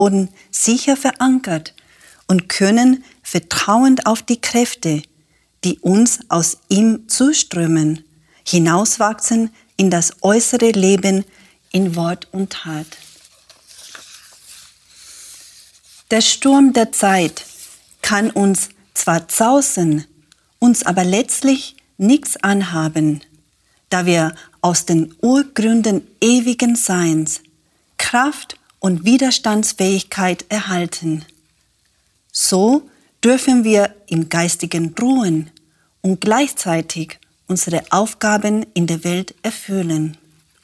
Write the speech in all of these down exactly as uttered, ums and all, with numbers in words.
und sicher verankert und können vertrauend auf die Kräfte, die uns aus ihm zuströmen, hinauswachsen in das äußere Leben in Wort und Tat. Der Sturm der Zeit kann uns zwar zausen, uns aber letztlich nichts anhaben, da wir aus den Urgründen ewigen Seins Kraft und Widerstandsfähigkeit erhalten. So dürfen wir im Geistigen ruhen und gleichzeitig unsere Aufgaben in der Welt erfüllen.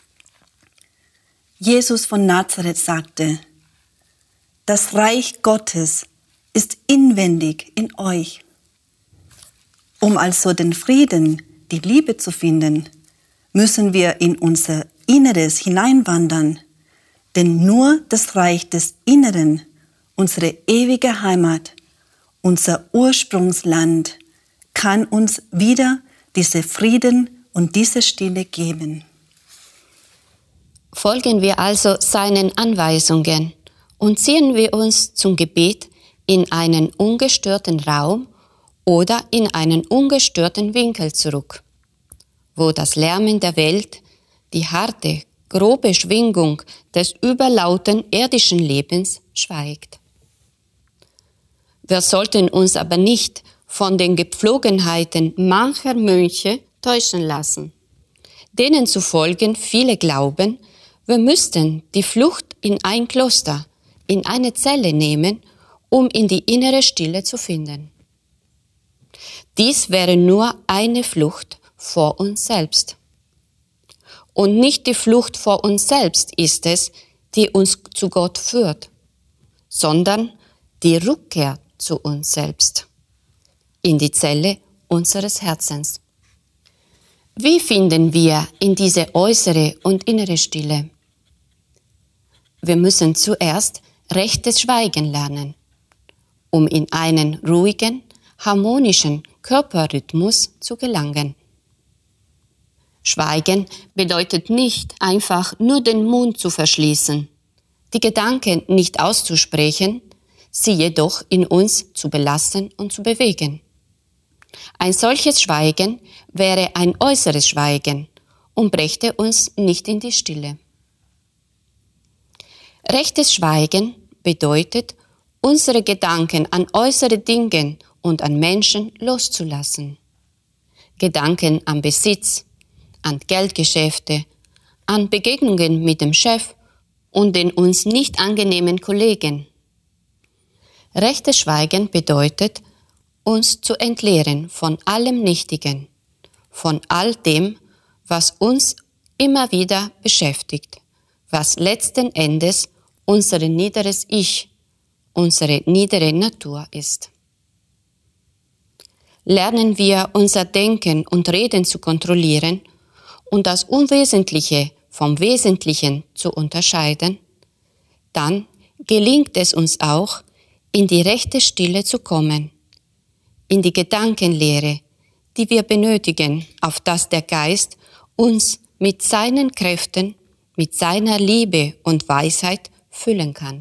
Jesus von Nazareth sagte: Das Reich Gottes ist inwendig in euch. Um also den Frieden, die Liebe zu finden, müssen wir in unser Inneres hineinwandern, denn nur das Reich des Inneren, unsere ewige Heimat, unser Ursprungsland, kann uns wieder diese Frieden und diese Stille geben. Folgen wir also seinen Anweisungen und ziehen wir uns zum Gebet in einen ungestörten Raum oder in einen ungestörten Winkel zurück, wo das Lärmen der Welt, die harte, grobe Schwingung des überlauten irdischen Lebens schweigt. Wir sollten uns aber nicht von den Gepflogenheiten mancher Mönche täuschen lassen, denen zufolge viele glauben, wir müssten die Flucht in ein Kloster, in eine Zelle nehmen, um in die innere Stille zu finden. Dies wäre nur eine Flucht vor uns selbst. Und nicht die Flucht vor uns selbst ist es, die uns zu Gott führt, sondern die Rückkehr zu uns selbst, in die Zelle unseres Herzens. Wie finden wir in diese äußere und innere Stille? Wir müssen zuerst rechtes Schweigen lernen, um in einen ruhigen, harmonischen Körperrhythmus zu gelangen. Schweigen bedeutet nicht einfach nur den Mund zu verschließen, die Gedanken nicht auszusprechen, sie jedoch in uns zu belassen und zu bewegen. Ein solches Schweigen wäre ein äußeres Schweigen und brächte uns nicht in die Stille. Rechtes Schweigen bedeutet, unsere Gedanken an äußere Dinge und an Menschen loszulassen. Gedanken an Besitz, an Geldgeschäfte, an Begegnungen mit dem Chef und den uns nicht angenehmen Kollegen. Rechtes Schweigen bedeutet, uns zu entleeren von allem Nichtigen, von all dem, was uns immer wieder beschäftigt, was letzten Endes unser niederes Ich, unsere niedere Natur ist. Lernen wir unser Denken und Reden zu kontrollieren und das Unwesentliche vom Wesentlichen zu unterscheiden, dann gelingt es uns auch, in die rechte Stille zu kommen, in die Gedankenlehre, die wir benötigen, auf dass der Geist uns mit seinen Kräften, mit seiner Liebe und Weisheit füllen kann.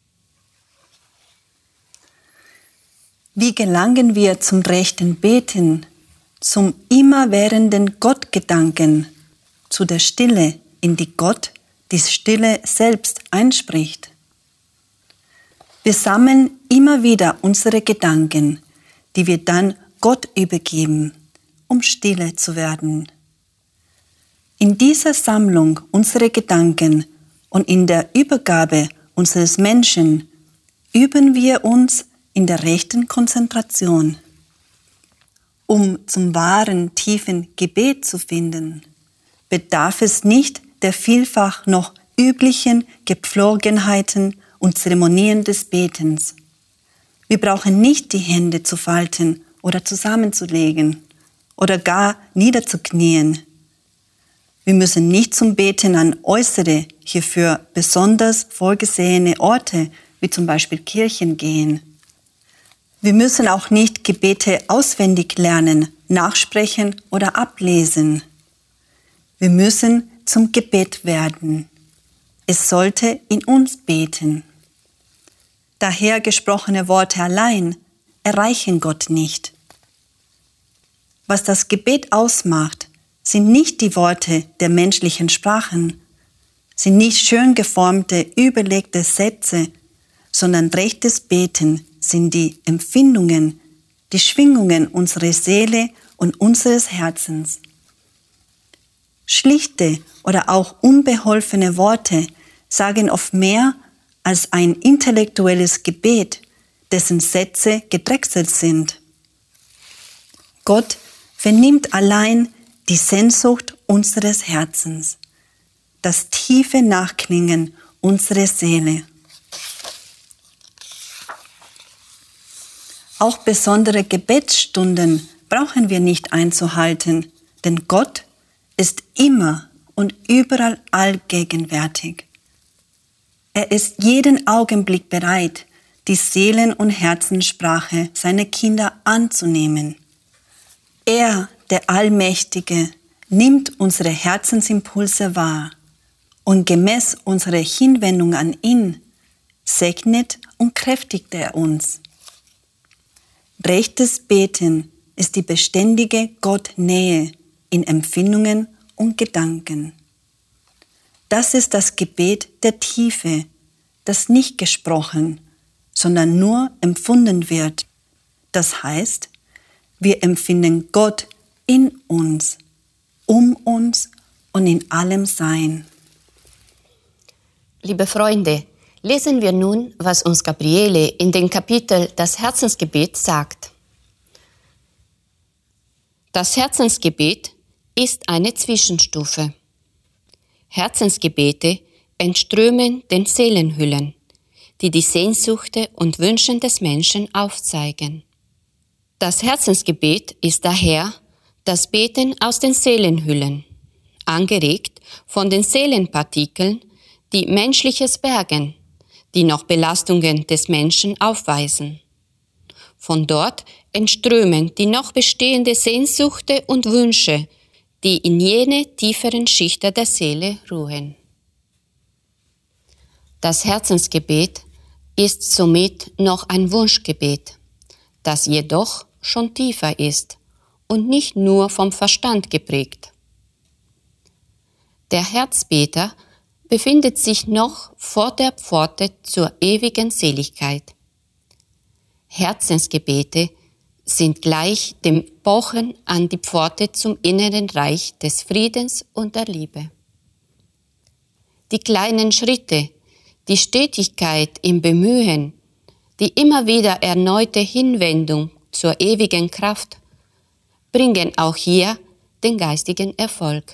Wie gelangen wir zum rechten Beten, zum immerwährenden Gottgedanken, zu der Stille, in die Gott die Stille selbst einspricht? Wir sammeln immer wieder unsere Gedanken, die wir dann Gott übergeben, um stille zu werden. In dieser Sammlung unserer Gedanken und in der Übergabe unseres Menschen üben wir uns in der rechten Konzentration. Um zum wahren, tiefen Gebet zu finden, bedarf es nicht der vielfach noch üblichen Gepflogenheiten und Zeremonien des Betens. Wir brauchen nicht die Hände zu falten oder zusammenzulegen oder gar niederzuknien. Wir müssen nicht zum Beten an äußere, hierfür besonders vorgesehene Orte, wie zum Beispiel Kirchen, gehen. Wir müssen auch nicht Gebete auswendig lernen, nachsprechen oder ablesen. Wir müssen zum Gebet werden. Es sollte in uns beten. Daher gesprochene Worte allein erreichen Gott nicht. Was das Gebet ausmacht, sind nicht die Worte der menschlichen Sprachen, sind nicht schön geformte, überlegte Sätze, sondern rechtes Beten sind die Empfindungen, die Schwingungen unserer Seele und unseres Herzens. Schlichte oder auch unbeholfene Worte sagen oft mehr als ein intellektuelles Gebet, dessen Sätze gedrechselt sind. Gott vernimmt allein die Sehnsucht unseres Herzens, das tiefe Nachklingen unserer Seele. Auch besondere Gebetsstunden brauchen wir nicht einzuhalten, denn Gott ist immer und überall allgegenwärtig. Er ist jeden Augenblick bereit, die Seelen- und Herzenssprache seiner Kinder anzunehmen. Er, der Allmächtige, nimmt unsere Herzensimpulse wahr und gemäß unserer Hinwendung an ihn segnet und kräftigt er uns. Rechtes Beten ist die beständige Gottnähe in Empfindungen und Gedanken. Das ist das Gebet der Tiefe, das nicht gesprochen, sondern nur empfunden wird. Das heißt, wir empfinden Gott in uns, um uns und in allem Sein. Liebe Freunde, lesen wir nun, was uns Gabriele in dem Kapitel Das Herzensgebet sagt. Das Herzensgebet ist eine Zwischenstufe. Herzensgebete entströmen den Seelenhüllen, die die Sehnsüchte und Wünsche des Menschen aufzeigen. Das Herzensgebet ist daher das Beten aus den Seelenhüllen, angeregt von den Seelenpartikeln, die Menschliches bergen, die noch Belastungen des Menschen aufweisen. Von dort entströmen die noch bestehende Sehnsüchte und Wünsche, die in jene tieferen Schichten der Seele ruhen. Das Herzensgebet ist somit noch ein Wunschgebet, das jedoch schon tiefer ist und nicht nur vom Verstand geprägt. Der Herzbeter befindet sich noch vor der Pforte zur ewigen Seligkeit. Herzensgebete sind gleich dem Pochen an die Pforte zum inneren Reich des Friedens und der Liebe. Die kleinen Schritte, die Stetigkeit im Bemühen, die immer wieder erneute Hinwendung zur ewigen Kraft bringen auch hier den geistigen Erfolg.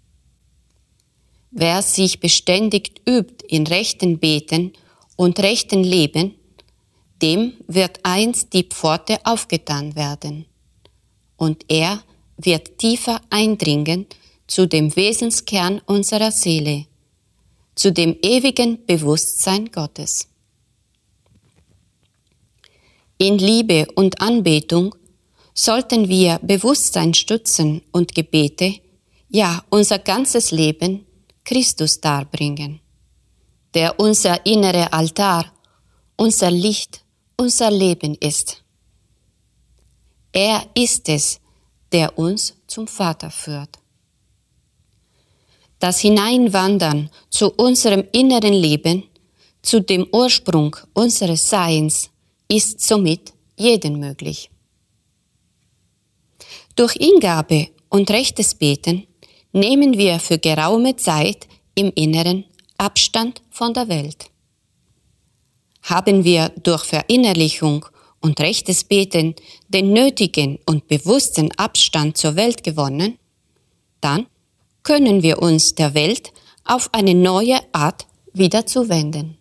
Wer sich beständig übt in rechten Beten und rechten Leben, dem wird einst die Pforte aufgetan werden und er wird tiefer eindringen zu dem Wesenskern unserer Seele, zu dem ewigen Bewusstsein Gottes. In Liebe und Anbetung sollten wir Bewusstsein stützen und Gebete, ja unser ganzes Leben, Christus darbringen, der unser innerer Altar, unser Licht, unser Leben ist. Er ist es, der uns zum Vater führt. Das Hineinwandern zu unserem inneren Leben, zu dem Ursprung unseres Seins, ist somit jedem möglich. Durch Hingabe und rechtes Beten nehmen wir für geraume Zeit im Inneren Abstand von der Welt. Haben wir durch Verinnerlichung und rechtes Beten den nötigen und bewussten Abstand zur Welt gewonnen, dann können wir uns der Welt auf eine neue Art wieder zuwenden.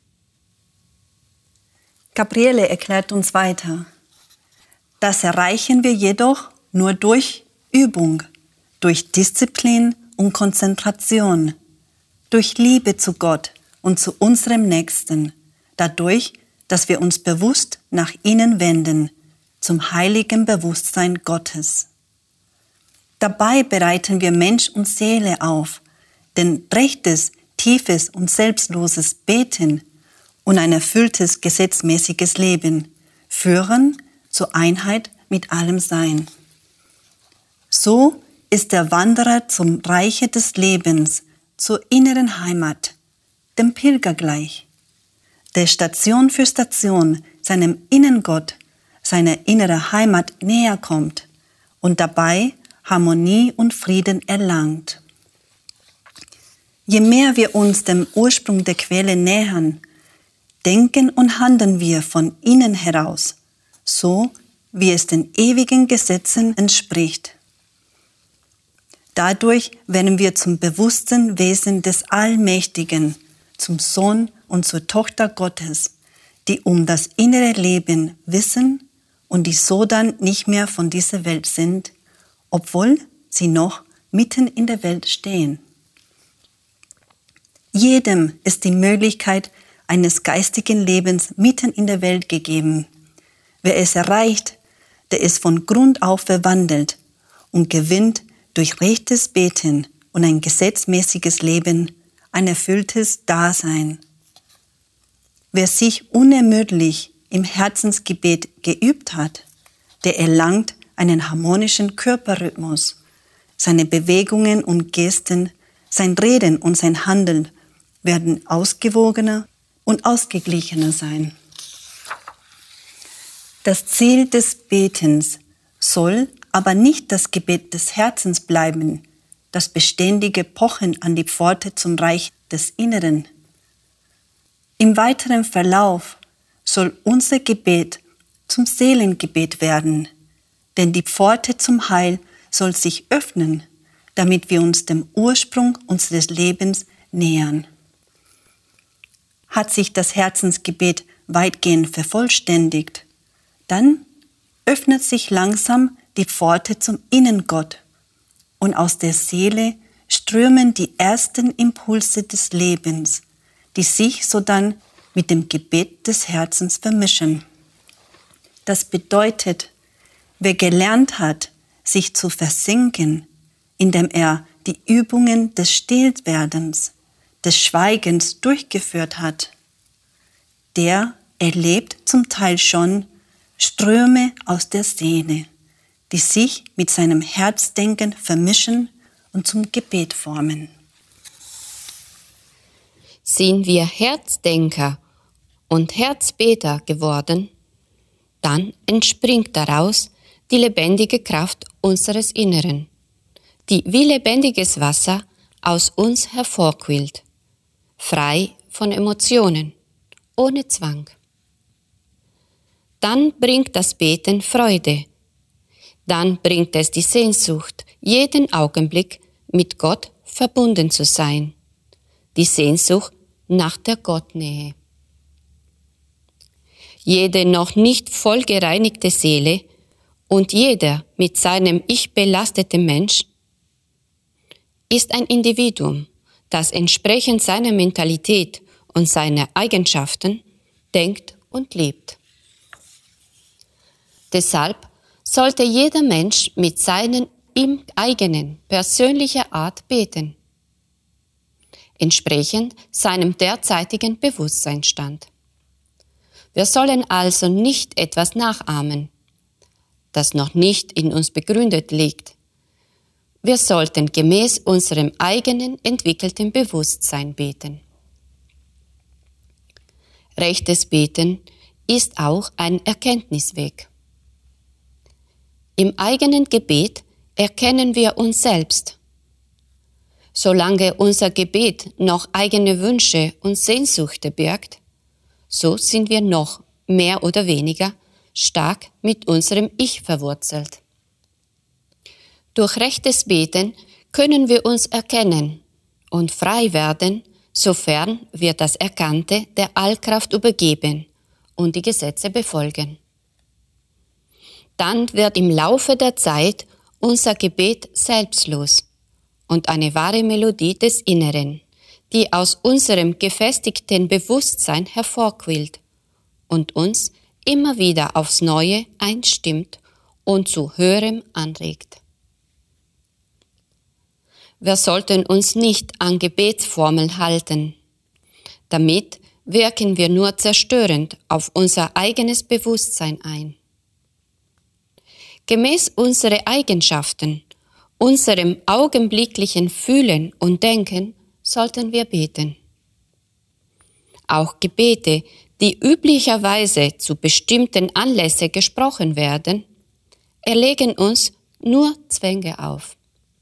Gabriele erklärt uns weiter. Das erreichen wir jedoch nur durch Übung, durch Disziplin und Konzentration, durch Liebe zu Gott und zu unserem Nächsten, dadurch, dass wir uns bewusst nach innen wenden, zum heiligen Bewusstsein Gottes. Dabei bereiten wir Mensch und Seele auf, denn rechtes, tiefes und selbstloses Beten und ein erfülltes gesetzmäßiges Leben führen zur Einheit mit allem Sein. So ist der Wanderer zum Reiche des Lebens, zur inneren Heimat, dem Pilger gleich, der Station für Station seinem Innengott, seiner inneren Heimat näher kommt und dabei Harmonie und Frieden erlangt. Je mehr wir uns dem Ursprung der Quelle nähern, denken und handeln wir von innen heraus, so wie es den ewigen Gesetzen entspricht. Dadurch werden wir zum bewussten Wesen des Allmächtigen, zum Sohn und zur Tochter Gottes, die um das innere Leben wissen und die so dann nicht mehr von dieser Welt sind, obwohl sie noch mitten in der Welt stehen. Jedem ist die Möglichkeit eines geistigen Lebens mitten in der Welt gegeben. Wer es erreicht, der ist von Grund auf verwandelt und gewinnt durch rechtes Beten und ein gesetzmäßiges Leben ein erfülltes Dasein. Wer sich unermüdlich im Herzensgebet geübt hat, der erlangt einen harmonischen Körperrhythmus. Seine Bewegungen und Gesten, sein Reden und sein Handeln werden ausgewogener und ausgeglichener sein. Das Ziel des Betens soll aber nicht das Gebet des Herzens bleiben, das beständige Pochen an die Pforte zum Reich des Inneren. Im weiteren Verlauf soll unser Gebet zum Seelengebet werden, denn die Pforte zum Heil soll sich öffnen, damit wir uns dem Ursprung unseres Lebens nähern. Hat sich das Herzensgebet weitgehend vervollständigt, dann öffnet sich langsam die Pforte zum Innengott und aus der Seele strömen die ersten Impulse des Lebens, die sich sodann mit dem Gebet des Herzens vermischen. Das bedeutet, wer gelernt hat, sich zu versinken, indem er die Übungen des Stillwerdens, des Schweigens durchgeführt hat, der erlebt zum Teil schon Ströme aus der Seele, die sich mit seinem Herzdenken vermischen und zum Gebet formen. Sind wir Herzdenker und Herzbeter geworden, dann entspringt daraus die lebendige Kraft unseres Inneren, die wie lebendiges Wasser aus uns hervorquillt, frei von Emotionen, ohne Zwang. Dann bringt das Beten Freude, dann bringt es die Sehnsucht, jeden Augenblick mit Gott verbunden zu sein, die Sehnsucht nach der Gottnähe. Jede noch nicht voll gereinigte Seele und jeder mit seinem Ich belastete Mensch ist ein Individuum, das entsprechend seiner Mentalität und seiner Eigenschaften denkt und lebt. Deshalb sollte jeder Mensch mit seinen ihm eigenen persönlicher Art beten, entsprechend seinem derzeitigen Bewusstseinsstand. Wir sollen also nicht etwas nachahmen, das noch nicht in uns begründet liegt. Wir sollten gemäß unserem eigenen entwickelten Bewusstsein beten. Rechtes Beten ist auch ein Erkenntnisweg. Im eigenen Gebet erkennen wir uns selbst. Solange unser Gebet noch eigene Wünsche und Sehnsüchte birgt, so sind wir noch mehr oder weniger stark mit unserem Ich verwurzelt. Durch rechtes Beten können wir uns erkennen und frei werden, sofern wir das Erkannte der Allkraft übergeben und die Gesetze befolgen. Dann wird im Laufe der Zeit unser Gebet selbstlos und eine wahre Melodie des Inneren, die aus unserem gefestigten Bewusstsein hervorquillt und uns immer wieder aufs Neue einstimmt und zu Höherem anregt. Wir sollten uns nicht an Gebetsformeln halten. Damit wirken wir nur zerstörend auf unser eigenes Bewusstsein ein. Gemäß unsere Eigenschaften, unserem augenblicklichen Fühlen und Denken sollten wir beten. Auch Gebete, die üblicherweise zu bestimmten Anlässen gesprochen werden, erlegen uns nur Zwänge auf.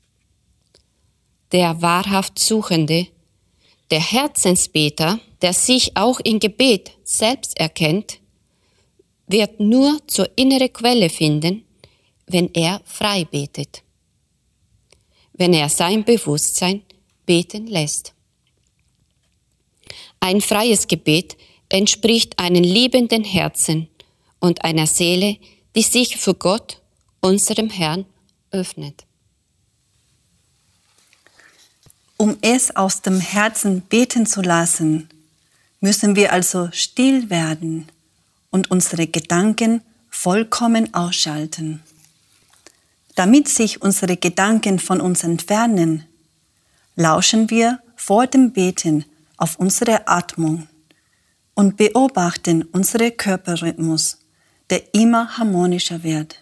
Der wahrhaft Suchende, der Herzensbeter, der sich auch im Gebet selbst erkennt, wird nur zur inneren Quelle finden, wenn er frei betet, wenn er sein Bewusstsein beten lässt. Ein freies Gebet entspricht einem liebenden Herzen und einer Seele, die sich für Gott, unserem Herrn, öffnet. Um es aus dem Herzen beten zu lassen, müssen wir also still werden und unsere Gedanken vollkommen ausschalten. Damit sich unsere Gedanken von uns entfernen, lauschen wir vor dem Beten auf unsere Atmung und beobachten unseren Körperrhythmus, der immer harmonischer wird.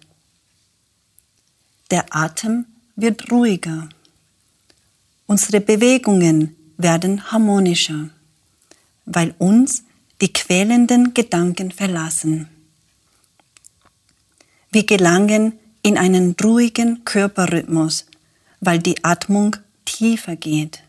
Der Atem wird ruhiger. Unsere Bewegungen werden harmonischer, weil uns die quälenden Gedanken verlassen. Wir gelangen in einen ruhigen Körperrhythmus, weil die Atmung tiefer geht.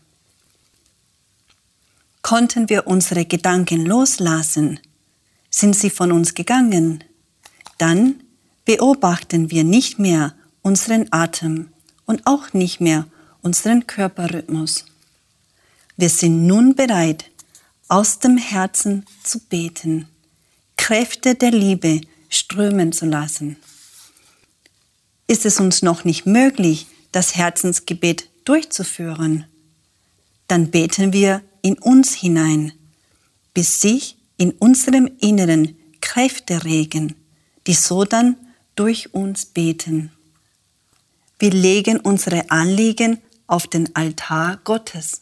Konnten wir unsere Gedanken loslassen, sind sie von uns gegangen, dann beobachten wir nicht mehr unseren Atem und auch nicht mehr unseren Körperrhythmus. Wir sind nun bereit, aus dem Herzen zu beten, Kräfte der Liebe strömen zu lassen. Ist es uns noch nicht möglich, das Herzensgebet durchzuführen, dann beten wir in uns hinein, bis sich in unserem Inneren Kräfte regen, die so dann durch uns beten. Wir legen unsere Anliegen auf den Altar Gottes.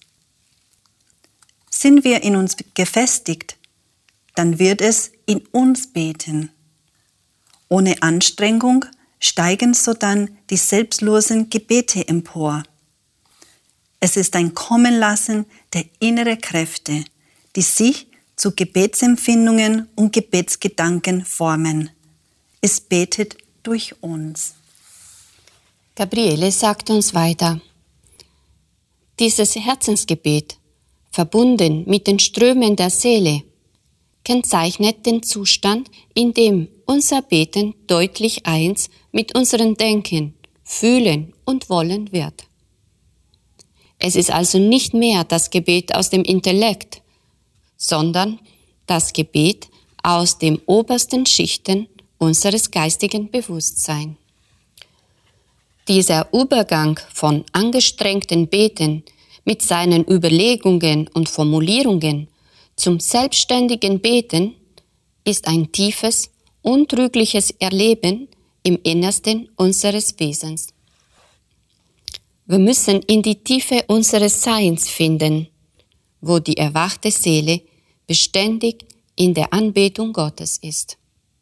Sind wir in uns gefestigt, dann wird es in uns beten. Ohne Anstrengung steigen sodann die selbstlosen Gebete empor. Es ist ein Kommenlassen der inneren Kräfte, die sich zu Gebetsempfindungen und Gebetsgedanken formen. Es betet durch uns. Gabriele sagt uns weiter: Dieses Herzensgebet, verbunden mit den Strömen der Seele, kennzeichnet den Zustand, in dem unser Beten deutlich eins mit unserem Denken, Fühlen und Wollen wird. Es ist also nicht mehr das Gebet aus dem Intellekt, sondern das Gebet aus den obersten Schichten unseres geistigen Bewusstseins. Dieser Übergang von angestrengten Beten mit seinen Überlegungen und Formulierungen zum selbstständigen Beten ist ein tiefes, untrügliches Erleben im Innersten unseres Wesens. Wir müssen in die Tiefe unseres Seins finden, wo die erwachte Seele beständig in der Anbetung Gottes ist.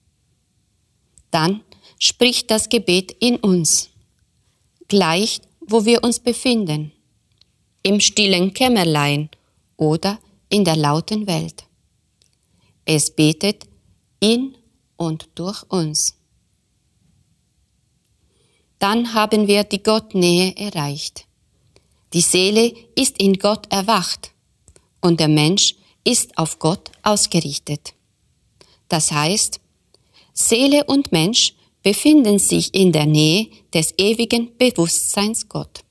Dann spricht das Gebet in uns, gleich wo wir uns befinden, im stillen Kämmerlein oder in der lauten Welt. Es betet in und durch uns. Dann haben wir die Gottnähe erreicht. Die Seele ist in Gott erwacht und der Mensch ist auf Gott ausgerichtet. Das heißt, Seele und Mensch befinden sich in der Nähe des ewigen Bewusstseins Gott.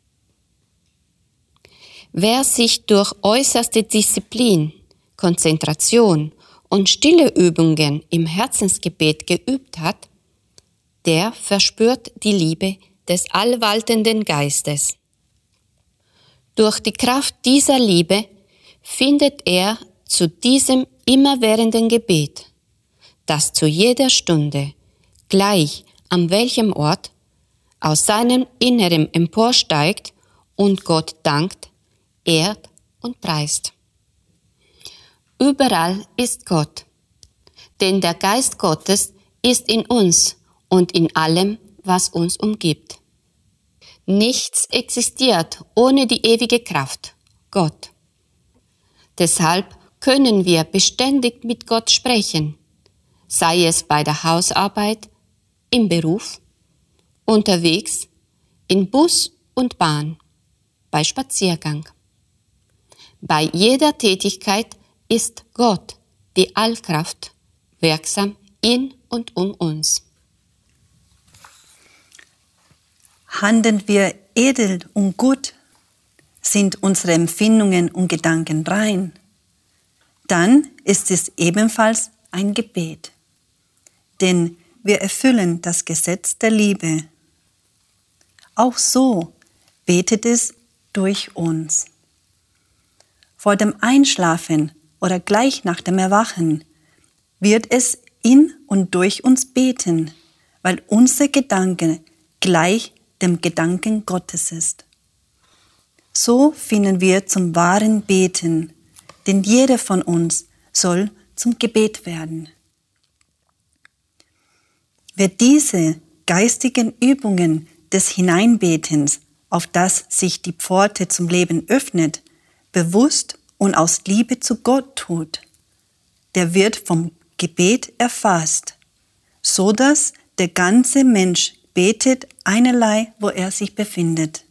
Wer sich durch äußerste Disziplin, Konzentration und stille Übungen im Herzensgebet geübt hat, der verspürt die Liebe des allwaltenden Geistes. Durch die Kraft dieser Liebe findet er zu diesem immerwährenden Gebet, das zu jeder Stunde, gleich an welchem Ort, aus seinem Inneren emporsteigt und Gott dankt, ehrt und preist. Überall ist Gott. Denn der Geist Gottes ist in uns und in allem, was uns umgibt. Nichts existiert ohne die ewige Kraft, Gott. Deshalb können wir beständig mit Gott sprechen, sei es bei der Hausarbeit, im Beruf, unterwegs, in Bus und Bahn, bei Spaziergang. Bei jeder Tätigkeit ist Gott, die Allkraft, wirksam in und um uns. Handeln wir edel und gut, sind unsere Empfindungen und Gedanken rein, dann ist es ebenfalls ein Gebet. Denn wir erfüllen das Gesetz der Liebe. Auch so betet es durch uns. Vor dem Einschlafen oder gleich nach dem Erwachen wird es in und durch uns beten, weil unser Gedanke gleich dem Gedanken Gottes ist. So finden wir zum wahren Beten, denn jeder von uns soll zum Gebet werden. Wer diese geistigen Übungen des Hineinbetens, auf das sich die Pforte zum Leben öffnet, bewusst und aus Liebe zu Gott tut, der wird vom Gebet erfasst, so dass der ganze Mensch betet einerlei, wo er sich befindet.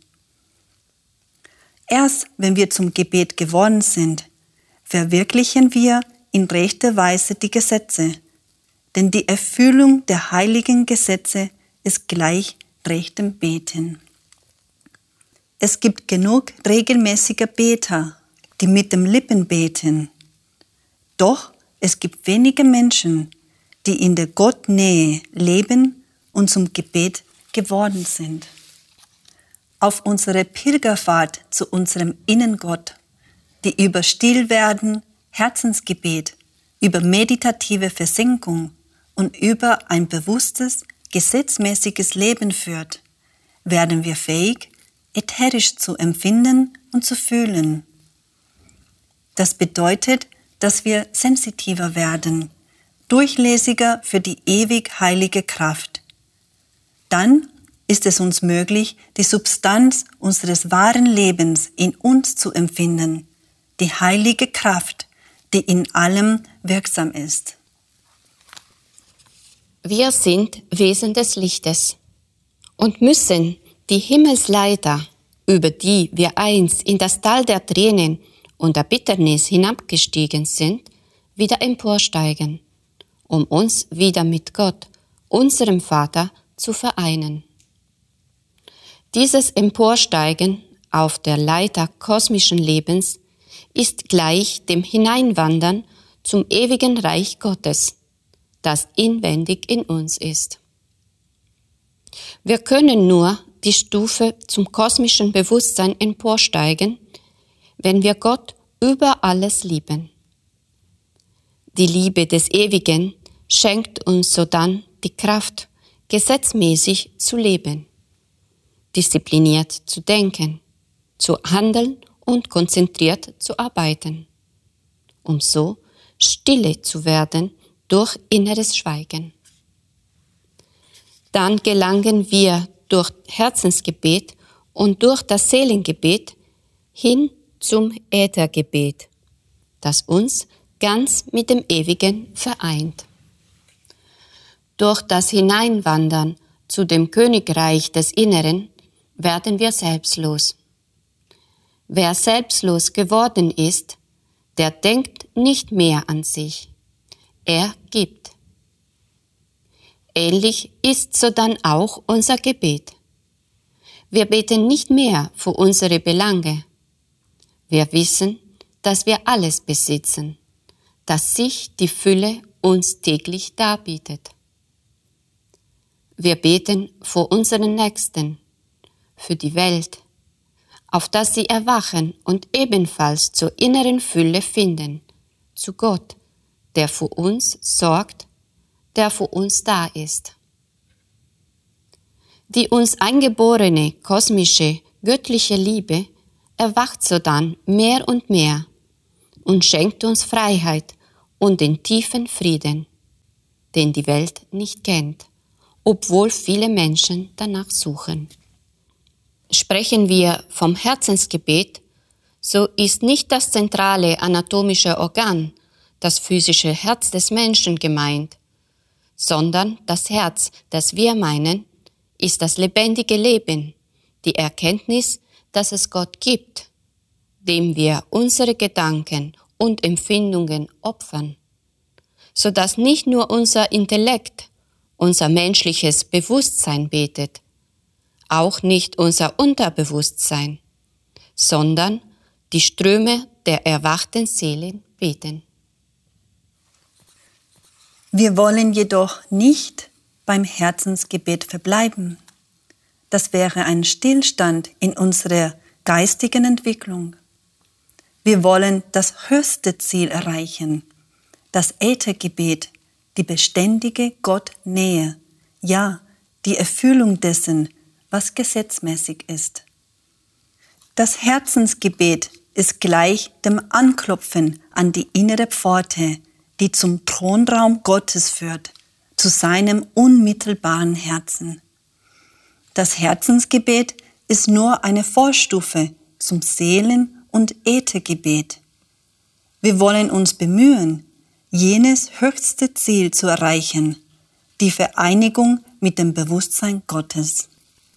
Erst wenn wir zum Gebet geworden sind, verwirklichen wir in rechter Weise die Gesetze, denn die Erfüllung der heiligen Gesetze ist gleich rechtem Beten. Es gibt genug regelmäßiger Beter, die mit dem Lippen beten. Doch es gibt wenige Menschen, die in der Gottnähe leben und zum Gebet geworden sind. Auf unserer Pilgerfahrt zu unserem Innengott, die über Stillwerden, Herzensgebet, über meditative Versenkung und über ein bewusstes, gesetzmäßiges Leben führt, werden wir fähig, ätherisch zu empfinden und zu fühlen. Das bedeutet, dass wir sensitiver werden, durchlässiger für die ewig heilige Kraft. Dann ist es uns möglich, die Substanz unseres wahren Lebens in uns zu empfinden, die heilige Kraft, die in allem wirksam ist. Wir sind Wesen des Lichtes und müssen die Himmelsleiter, über die wir einst in das Tal der Tränen und der Bitternis hinabgestiegen sind, wieder emporsteigen, um uns wieder mit Gott, unserem Vater, zu vereinen. Dieses Emporsteigen auf der Leiter kosmischen Lebens ist gleich dem Hineinwandern zum ewigen Reich Gottes, das inwendig in uns ist. Wir können nur die Stufe zum kosmischen Bewusstsein emporsteigen, wenn wir Gott über alles lieben. Die Liebe des Ewigen schenkt uns sodann die Kraft, gesetzmäßig zu leben, diszipliniert zu denken, zu handeln und konzentriert zu arbeiten, um so stille zu werden durch inneres Schweigen. Dann gelangen wir durch Herzensgebet und durch das Seelengebet hin zum Äthergebet, das uns ganz mit dem Ewigen vereint. Durch das Hineinwandern zu dem Königreich des Inneren werden wir selbstlos. Wer selbstlos geworden ist, der denkt nicht mehr an sich. Er gibt. Ähnlich ist sodann auch unser Gebet. Wir beten nicht mehr für unsere Belange. Wir wissen, dass wir alles besitzen, dass sich die Fülle uns täglich darbietet. Wir beten für unseren Nächsten, für die Welt, auf dass sie erwachen und ebenfalls zur inneren Fülle finden, zu Gott, der für uns sorgt, der für uns da ist. Die uns eingeborene kosmische, göttliche Liebe erwacht sodann mehr und mehr und schenkt uns Freiheit und den tiefen Frieden, den die Welt nicht kennt, obwohl viele Menschen danach suchen. Sprechen wir vom Herzensgebet, so ist nicht das zentrale anatomische Organ, das physische Herz des Menschen gemeint, sondern das Herz, das wir meinen, ist das lebendige Leben, die Erkenntnis, dass es Gott gibt, dem wir unsere Gedanken und Empfindungen opfern, sodass nicht nur unser Intellekt, unser menschliches Bewusstsein betet, auch nicht unser Unterbewusstsein, sondern die Ströme der erwachten Seelen beten. Wir wollen jedoch nicht beim Herzensgebet verbleiben. Das wäre ein Stillstand in unserer geistigen Entwicklung. Wir wollen das höchste Ziel erreichen, das Äthergebet, die beständige Gottnähe, ja, die Erfüllung dessen, was gesetzmäßig ist. Das Herzensgebet ist gleich dem Anklopfen an die innere Pforte, die zum Thronraum Gottes führt, zu seinem unmittelbaren Herzen. Das Herzensgebet ist nur eine Vorstufe zum Seelen- und Äthergebet. Wir wollen uns bemühen, jenes höchste Ziel zu erreichen, die Vereinigung mit dem Bewusstsein Gottes.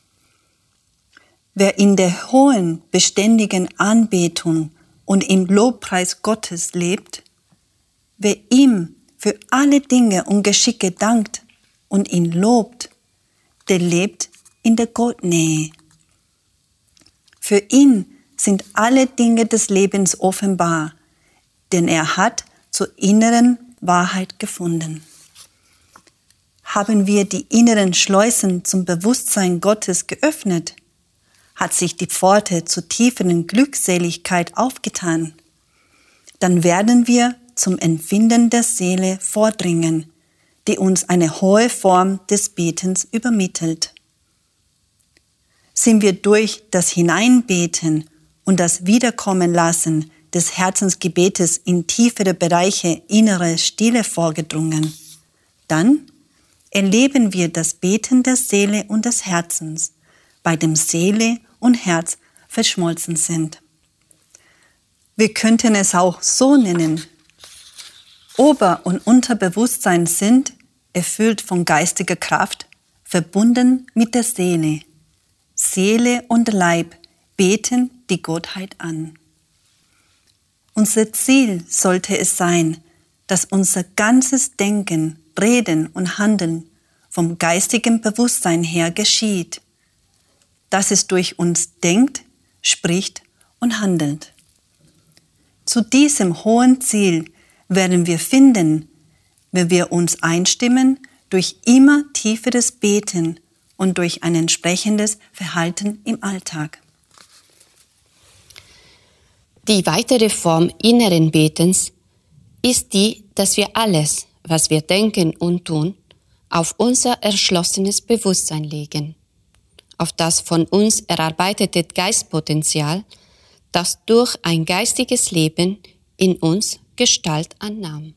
Wer in der hohen, beständigen Anbetung und im Lobpreis Gottes lebt, wer ihm für alle Dinge und Geschicke dankt und ihn lobt, der lebt in der Gottnähe. Für ihn sind alle Dinge des Lebens offenbar, denn er hat zur inneren Wahrheit gefunden. Haben wir die inneren Schleusen zum Bewusstsein Gottes geöffnet, hat sich die Pforte zur tieferen Glückseligkeit aufgetan, dann werden wir zum Empfinden der Seele vordringen, die uns eine hohe Form des Betens übermittelt. Sind wir durch das Hineinbeten und das Wiederkommenlassen des Herzensgebetes in tiefere Bereiche innere Stille vorgedrungen, dann erleben wir das Beten der Seele und des Herzens, bei dem Seele und Herz verschmolzen sind. Wir könnten es auch so nennen: Ober- und Unterbewusstsein sind, erfüllt von geistiger Kraft, verbunden mit der Seele. Seele und Leib beten die Gottheit an. Unser Ziel sollte es sein, dass unser ganzes Denken, Reden und Handeln vom geistigen Bewusstsein her geschieht, dass es durch uns denkt, spricht und handelt. Zu diesem hohen Ziel werden wir finden, wenn wir uns einstimmen durch immer tieferes Beten und durch ein entsprechendes Verhalten im Alltag. Die weitere Form inneren Betens ist die, dass wir alles, was wir denken und tun, auf unser erschlossenes Bewusstsein legen, auf das von uns erarbeitete Geistpotenzial, das durch ein geistiges Leben in uns Gestalt annahm.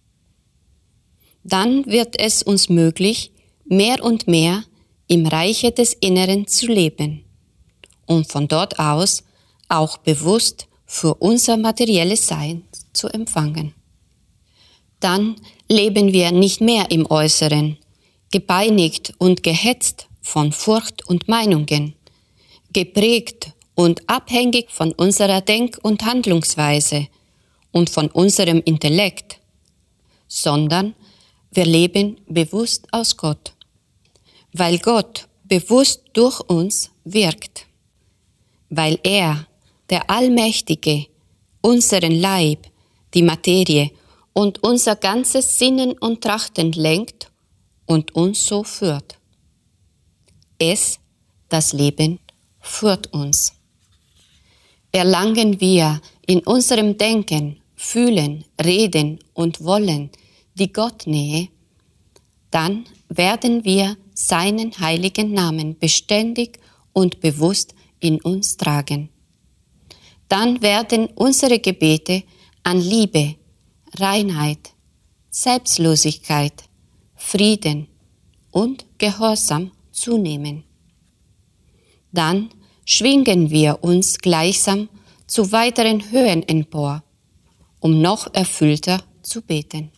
Dann wird es uns möglich, mehr und mehr im Reiche des Inneren zu leben und von dort aus auch bewusst für unser materielles Sein zu empfangen. Dann leben wir nicht mehr im Äußeren, gepeinigt und gehetzt von Furcht und Meinungen, geprägt und abhängig von unserer Denk- und Handlungsweise und von unserem Intellekt, sondern wir leben bewusst aus Gott, weil Gott bewusst durch uns wirkt, weil er, der Allmächtige, unseren Leib, die Materie und unser ganzes Sinnen und Trachten lenkt und uns so führt. Es, das Leben, führt uns. Erlangen wir in unserem Denken, Fühlen, Reden und Wollen die Gottnähe, dann werden wir seinen heiligen Namen beständig und bewusst in uns tragen. Dann werden unsere Gebete an Liebe, Reinheit, Selbstlosigkeit, Frieden und Gehorsam zunehmen. Dann schwingen wir uns gleichsam zu weiteren Höhen empor, um noch erfüllter zu beten.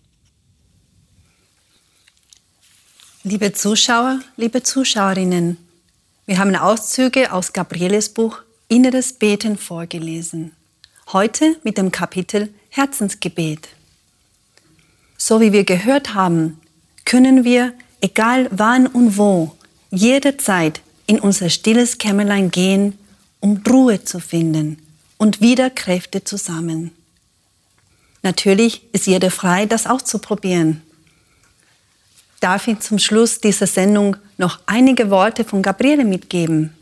Liebe Zuschauer, liebe Zuschauerinnen, wir haben Auszüge aus Gabrieles Buch Inneres Beten vorgelesen. Heute mit dem Kapitel Herzensgebet. So wie wir gehört haben, können wir, egal wann und wo, jederzeit in unser stilles Kämmerlein gehen, um Ruhe zu finden und wieder Kräfte zu sammeln. Natürlich ist jeder frei, das auszuprobieren. Darf ich zum Schluss dieser Sendung noch einige Worte von Gabriele mitgeben?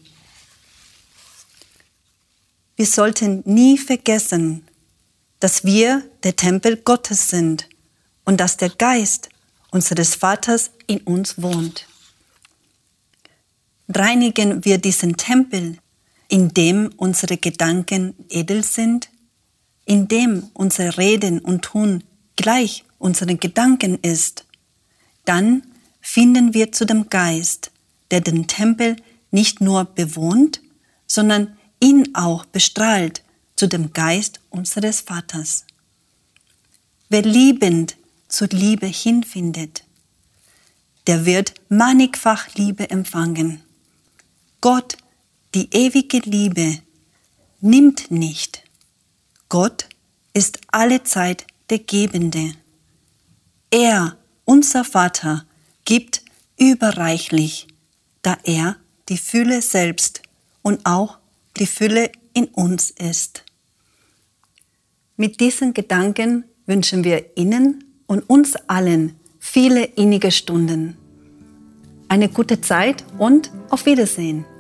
Wir sollten nie vergessen, dass wir der Tempel Gottes sind und dass der Geist unseres Vaters in uns wohnt. Reinigen wir diesen Tempel, in dem unsere Gedanken edel sind, in dem unser Reden und Tun gleich unseren Gedanken ist, dann finden wir zu dem Geist, der den Tempel nicht nur bewohnt, sondern ihn auch bestrahlt, zu dem Geist unseres Vaters. Wer liebend zur Liebe hinfindet, der wird mannigfach Liebe empfangen. Gott, die ewige Liebe, nimmt nicht. Gott ist allezeit der Gebende. Er, unser Vater, gibt überreichlich, da er die Fülle selbst und auch die Fülle in uns ist. Mit diesen Gedanken wünschen wir Ihnen und uns allen viele innige Stunden. Eine gute Zeit und auf Wiedersehen.